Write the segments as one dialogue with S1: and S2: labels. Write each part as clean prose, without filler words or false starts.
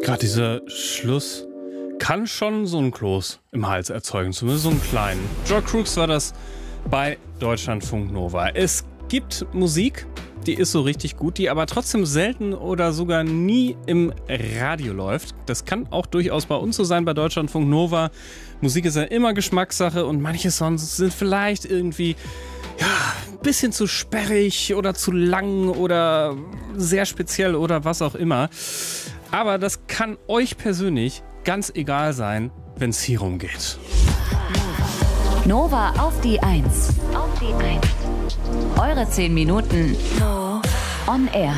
S1: Gerade dieser Schluss kann schon so einen Kloß im Hals erzeugen, zumindest so einen kleinen. Joe Crooks war das bei Deutschlandfunk Nova. Es gibt Musik, die ist so richtig gut, die aber trotzdem selten oder sogar nie im Radio läuft. Das kann auch durchaus bei uns so sein, bei Deutschlandfunk Nova. Musik ist ja immer Geschmackssache und manche Songs sind vielleicht irgendwie ein bisschen zu sperrig oder zu lang oder sehr speziell oder was auch immer. Aber das kann euch persönlich ganz egal sein, wenn es hier rumgeht.
S2: Nova auf die 1. Auf die 1. Eure 10 Minuten on air.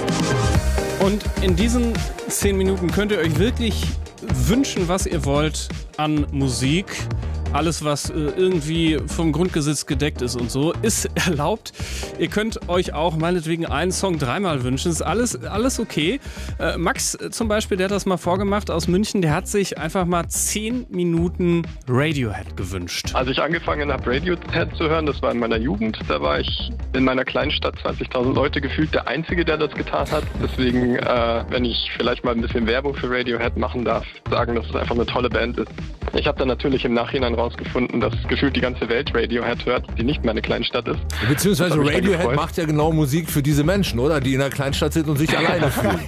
S1: Und in diesen 10 Minuten könnt ihr euch wirklich wünschen, was ihr wollt an Musik. Alles, was irgendwie vom Grundgesetz gedeckt ist und so, ist erlaubt. Ihr könnt euch auch meinetwegen einen Song dreimal wünschen. Ist alles okay. Max zum Beispiel, der hat das mal vorgemacht aus München, der hat sich einfach mal 10 Minuten Radiohead gewünscht.
S3: Als ich angefangen habe, Radiohead zu hören, das war in meiner Jugend, da war ich in meiner kleinen Stadt, 20.000 Leute gefühlt, der Einzige, der das getan hat. Deswegen, wenn ich vielleicht mal ein bisschen Werbung für Radiohead machen darf, sagen, dass es einfach eine tolle Band ist. Ich habe dann natürlich im Nachhinein rausgefunden, dass gefühlt die ganze Welt Radiohead hört, die nicht meine Kleinstadt ist.
S4: Beziehungsweise Radiohead macht ja genau Musik für diese Menschen, oder? Die in der Kleinstadt sind und sich alleine fühlen.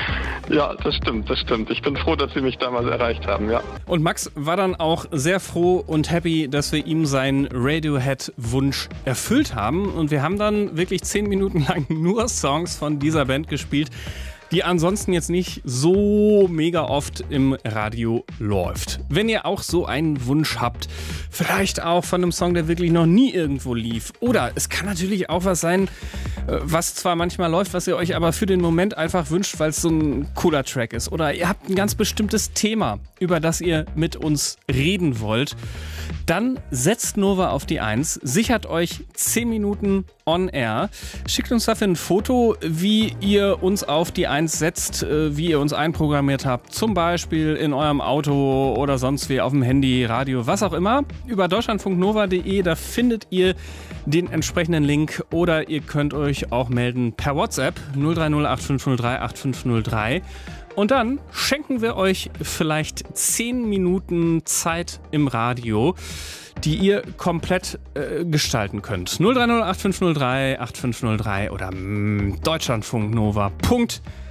S3: Ja, das stimmt. Ich bin froh, dass sie mich damals erreicht haben, ja.
S1: Und Max war dann auch sehr froh und happy, dass wir ihm seinen Radiohead-Wunsch erfüllt haben. Und wir haben dann wirklich 10 Minuten lang nur Songs von dieser Band gespielt, die ansonsten jetzt nicht so mega oft im Radio läuft. Wenn ihr auch so einen Wunsch habt, vielleicht auch von einem Song, der wirklich noch nie irgendwo lief. Oder es kann natürlich auch was sein, was zwar manchmal läuft, was ihr euch aber für den Moment einfach wünscht, weil es so ein cooler Track ist. Oder ihr habt ein ganz bestimmtes Thema, über das ihr mit uns reden wollt. Dann setzt Nova auf die 1, sichert euch 10 Minuten on air, schickt uns dafür ein Foto, wie ihr uns auf die 1 setzt, wie ihr uns einprogrammiert habt, zum Beispiel in eurem Auto oder sonst wie auf dem Handy, Radio, was auch immer. Über deutschlandfunknova.de, da findet ihr den entsprechenden Link oder ihr könnt euch auch melden per WhatsApp 030 8503 8503. Und dann schenken wir euch vielleicht 10 Minuten Zeit im Radio, die ihr komplett gestalten könnt. 030 8503 8503 oder deutschlandfunknova.de